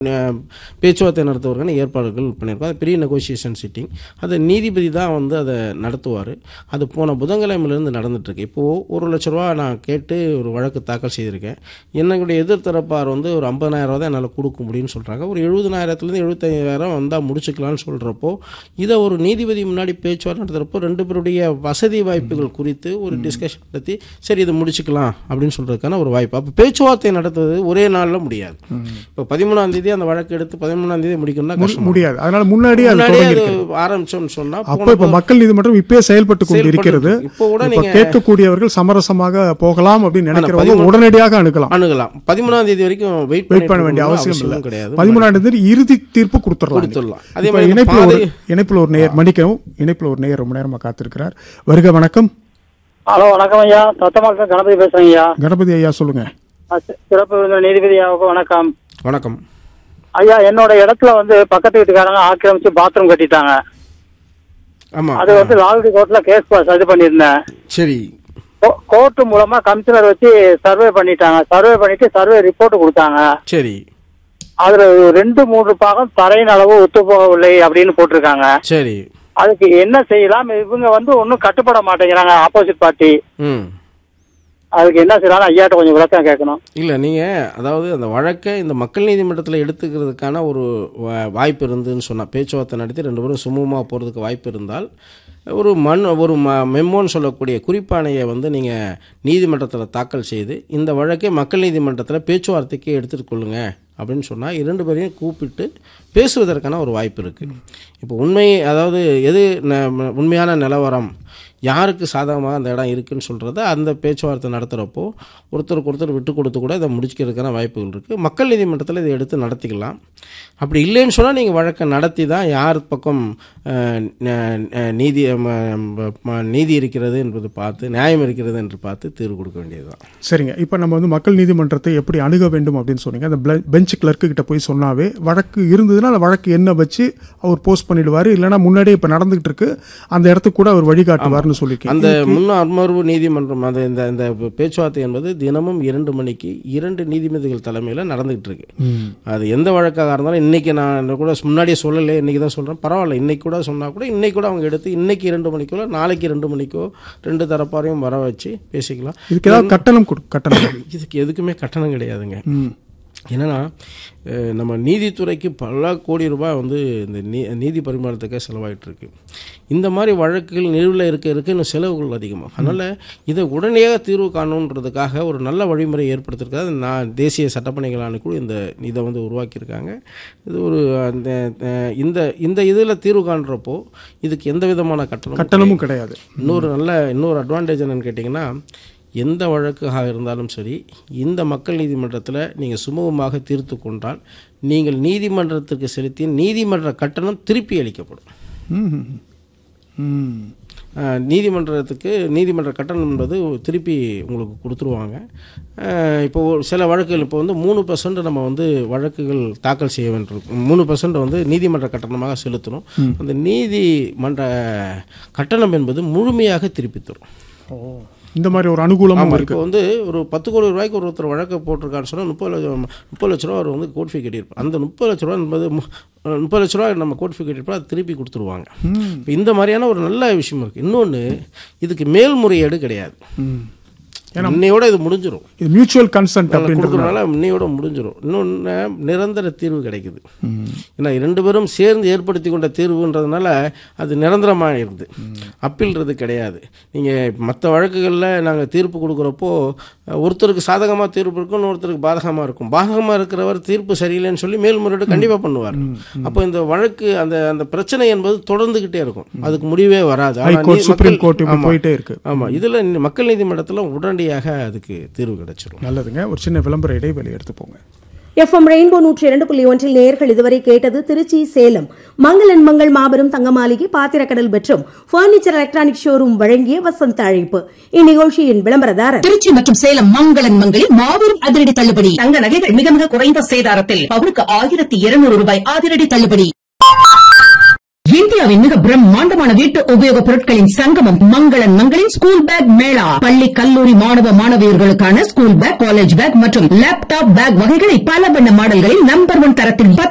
பேச்சுவார்த்தை நடத்துவதற்கான ஏற்பாடுகள் பண்ணியிருக்கோம். அது பெரிய நெகோசியேஷன் சிட்டிங். அதை நீதிபதி தான் வந்து அதை நடத்துவார். அது போன புதன்கிழமையிலேருந்து நடந்துகிட்ருக்கு. இப்போது ₹1,00,000 நான் கேட்டு ஒரு வழக்கு தாக்கல் செய்திருக்கேன். என்னுடைய எதிர்த்தரப்பார் வந்து ஒரு ₹50,000 தான் என்னால் கொடுக்க முடியும்னு சொல்கிறாங்க. ஒரு 70,000லேருந்து 75,000 வந்தால் முடிச்சுக்கலான்னு சொல்கிறப்போ, இதை ஒரு நீதிபதி முன்னாடி பேச்சுவார்த்தை நடத்துகிறப்போ 2 பேருடைய வசதி வாய்ப்புகள் குறித்து ஒரு டிஸ்கஷன் நடத்தி சரி இதை முடிச்சுக்கலாம் அப்படின்னு சொல்கிறதுக்கான ஒரு வாய்ப்பு. அப்போ பேச்சுவார்த்தை நடத்துவது ஒரே நாளில் முடியாது. இப்போ 13ஆம் தேதி அந்த வழக்கு எடுத்து 13ஆம் தேதி முடிக்கணும்னா முடியாது. அதனால முன்னாடியே ஆரம்பிச்சோம்னு சொன்னா இப்ப மக்கள் நீதிமன்றம் இப்பயே செயல்பட்டு கொண்டு இருக்கிறது. இப்போ கூட நீங்க கேட்கக்கூடியவர்கள் சமரசமாக போகலாம் அப்படின்னு நினைக்கிறவங்க உடனடியாக அணுகலாம். 13ஆம் தேதி வரைக்கும் வெயிட் பண்ண வேண்டிய அவசியம் கிடையாது. 13ஆம் தேதி இறுதி தீர்ப்பு கொடுத்துடலாம். அதே மாதிரி இணைப்புல ஒரு நேயர் மன்னிக்கவும், இணைப்புல ஒரு நேயர் ரொம்ப நேரமா காத்திருக்கிறார். வருக, வணக்கம். ஹலோ, வணக்கம் ஐயா. சத்தமாக கணபதி பேசுறேன் ஐயா. கணபதி ஐயா சொல்லுங்க. சிறப்பு நீதிபதி ஐயாவுக்கு வணக்கம். வணக்கம் ஐயா. என்னோட இடத்துல வந்து பக்கத்து வீட்டுக்காரங்க ஆக்கிரமிச்சு பாத்ரூம் கட்டிட்டாங்க. ஆமா, அது வந்து லால்குடி கோர்ட்ல கேஸ் இது பண்ணிருந்தேன். சரி, கோர்ட் மூலமா கமிஷனர் வச்சு சர்வே பண்ணிட்டாங்க. சர்வே பண்ணிட்டு சர்வே ரிப்போர்ட் கொடுத்தாங்க. சரி, அதுல 2-3 பாகம் தரையின் அளவு ஒத்து போகவில்லை அப்படின்னு போட்டிருக்காங்க. சரி, அதுக்கு என்ன செய்யலாம்? இவங்க வந்து ஒன்னும் கட்டுப்பட மாட்டேங்கிறாங்க, ஆப்போசிட் பார்ட்டி. அதுக்கு என்ன செய்யலாம்? ஐயாட்ட கொஞ்சம் விளக்கம் கேட்கணும். இல்லை, நீங்கள் அதாவது அந்த வழக்கை இந்த மக்கள் நீதிமன்றத்தில் எடுத்துக்கிறதுக்கான ஒரு வாய்ப்பு இருந்துன்னு சொன்னால், பேச்சுவார்த்தை நடத்தி 2 பேரும் சுமூகமாக போகிறதுக்கு வாய்ப்பு இருந்தால் ஒரு மெம்மோன்னு சொல்லக்கூடிய குறிப்பாணையை வந்து நீங்கள் நீதிமன்றத்தில் தாக்கல் செய்து இந்த வழக்கை மக்கள் நீதிமன்றத்தில் பேச்சுவார்த்தைக்கு எடுத்துகிட்டு கொள்ளுங்க அப்படின்னு சொன்னால் 2 பேரையும் கூப்பிட்டு பேசுவதற்கான ஒரு வாய்ப்பு இருக்குது. இப்போ அதாவது எது உண்மையான நிலவரம், யாருக்கு சாதகமாக அந்த இடம் இருக்குதுன்னு சொல்கிறத அந்த பேச்சுவார்த்தை நடத்துகிறப்போ ஒருத்தருக்கு ஒருத்தர் விட்டு கொடுத்து கூட இதை முடிக்கிறதுக்கான வாய்ப்புகள் இருக்குது. மக்கள் நீதிமன்றத்தில் இதை எடுத்து நடத்திக்கலாம். அப்படி இல்லைன்னு சொன்னால் நீங்கள் வழக்கை நடத்தி தான் யார் பக்கம் நீதி இருக்கிறது என்பது பார்த்து, நியாயம் இருக்கிறது என்று பார்த்து தீர்வு கொடுக்க வேண்டியது தான். சரிங்க. இப்போ நம்ம வந்து மக்கள் நீதிமன்றத்தை எப்படி அணுக வேண்டும் அப்படின்னு சொன்னீங்க. அந்த பெஞ்ச் கிளர்க்கு கிட்ட போய் சொன்னாவே வழக்கு இருந்ததுன்னா அந்த வழக்கு என்ன வச்சு அவர் போஸ்ட் பண்ணிடுவார். இல்லைனா முன்னாடியே இப்போ நடந்துகிட்டு இருக்கு அந்த இடத்துக்கு கூட அவர் வழிகாட்டுவார்னு சொல்லி அந்த அமர்வு நீதிமன்றம் அது இந்த பேச்சுவார்த்தை என்பது தினமும் 2 மணிக்கு 2 நீதிபதிகள் தலைமையில் நடந்துகிட்டு இருக்கு. அது எந்த வழக்காக இருந்தாலும் இன்னைக்கு நான் கூட முன்னாடியே சொல்லலை, இன்னைக்கு தான் சொல்கிறேன், பரவாயில்ல, இன்னைக்கு கூட சொன்னால் கூட இன்னைக்கு கூட அவங்க எடுத்து இன்னைக்கு 2 மணிக்கோ நாளைக்கு 2 மணிக்கோ 2 தரப்பாரையும் வர வச்சு பேசிக்கலாம். இதுக்கு ஏதாவது கட்டணம் இதுக்கு எதுக்குமே கட்டணம் கிடையாதுங்க. என்னென்னா நம்ம நீதித்துறைக்கு பல கோடி ரூபாய் வந்து இந்த நீதி பரிமாற்றத்துக்கே செலவாயிட்ருக்கு. இந்த மாதிரி வழக்குகள் நிலுவையில் இருக்க இன்னும் செலவுகள் அதிகமாக. அதனால் இதை உடனடியாக தீர்வு காணணுன்றதுக்காக ஒரு நல்ல வழிமுறை ஏற்படுத்திருக்காது. தேசிய சட்டப்பணிகள் ஆணைக்குழு இதை வந்து உருவாக்கியிருக்காங்க. இது ஒரு இந்த இதில் தீர்வு காண்றப்போ இதுக்கு எந்த விதமான கட்டணமும் கிடையாது. இன்னொரு அட்வான்டேஜ் என்னன்னு கேட்டிங்கன்னா, எந்த வழக்காக இருந்தாலும் சரி இந்த மக்கள் நீதிமன்றத்தில் நீங்கள் சுமூகமாக தீர்த்து கொண்டால் நீங்கள் நீதிமன்றத்திற்கு செலுத்திய நீதிமன்ற கட்டணம் திருப்பி அளிக்கப்படும். நீதிமன்ற கட்டணம் என்பது திருப்பி உங்களுக்கு கொடுத்துருவாங்க. இப்போது சில வழக்குகள் இப்போ வந்து 3% நம்ம வந்து வழக்குகள் தாக்கல் செய்ய வேண்டியிருக்கும். 3% வந்து நீதிமன்ற கட்டணமாக செலுத்தணும். அந்த நீதிமன்ற கட்டணம் என்பது முழுமையாக திருப்பி தரும். இந்த மாதிரி ஒரு அனுகூலமும் இருக்கு. இப்போ வந்து ஒரு 10 கோடி ரூபாய்க்கு ஒருத்தர் வழக்கை போட்டிருக்கான்னு சொன்னால் 30 லட்ச ரூபா அவர் வந்து கோர்ட் ஃபீ கட்டியிருப்பார். அந்த 30 லட்ச ரூபா என்பது 30 லட்ச ரூபா நம்ம கோர்ட் ஃபீ கட்டியிருப்போம், அது திருப்பி கொடுத்துருவாங்க. இப்போ இந்த மாதிரியான ஒரு நல்ல விஷயம் இருக்குது. இன்னொன்று, இதுக்கு மேல்முறையீடு கிடையாது. இன்னையோட இது முடிஞ்சிடும். இது மியூச்சுவல் கன்சென்ட் கொடுக்குறதுனால இன்னையோட முடிஞ்சிடும். இன்னொன்று, நிரந்தர தீர்வு கிடைக்குது. ஏன்னா 2 பேரும் சேர்ந்து ஏற்படுத்தி கொண்ட தீர்வுன்றதுனால அது நிரந்தரமாக இருக்குது. அப்பீல்றது கிடையாது. நீங்கள் மற்ற வழக்குகளில் நாங்கள் தீர்ப்பு கொடுக்குறப்போ ஒருத்தருக்கு சாதகமாக தீர்ப்பு இருக்கும், இன்னொருத்தருக்கு பாதகமாக இருக்கும். பாதகமாக இருக்கிறவர் தீர்ப்பு சரியில்லைன்னு சொல்லி மேல்முறையீடு கண்டிப்பாக பண்ணுவார். அப்போ இந்த வழக்கு அந்த பிரச்சனை என்பது தொடர்ந்துகிட்டே இருக்கும், அதுக்கு முடிவே வராது. போயிட்டே இருக்கு. ஆமாம், இதில் மக்கள் நீதிமன்றத்தில் உடனடியாக அதுக்கு தீர்வு கிடைச்சிடும். நல்லதுங்க. ஒரு சின்ன விளம்பர இடைவெளி எடுத்துப்போங்க. FM ரெயின்போ 102.1 நேயர்கள் இதுவரை கேட்டது திருச்சி சேலம் மங்களன் மங்கள் மாபெரும் தங்க மாளிகை பாத்திரக்கடல் மற்றும் பர்னிச்சர் எலக்ட்ரானிக் ஷோரூம் வழங்கிய வசந்த அழைப்பு. இந்நிகழ்ச்சியின் விளம்பரதாரர் திருச்சி மற்றும் சேலம் மங்களன் மங்களில் மாபெரும் அதிரடி தள்ளுபடி. தங்க நகைகள் மிக மிக குறைந்த சேதாரத்தில் பவுனுக்கு 1200 ரூபாய் அதிரடி தள்ளுபடி. இந்தியாவின் மிக பிரம்மாண்டமான வீட்டு உபயோகப் பொருட்களின் சங்கமம் மங்களன் மங்களின் ஸ்கூல் பேக் மேளா. பள்ளி கல்லூரி மாணவ மாணவியர்களுக்கான ஸ்கூல் பேக், காலேஜ் பேக் மற்றும் லேப்டாப் பேக் வகைகளை பல வண்ண மாடல்களில் நம்பர் 1 தரத்தில்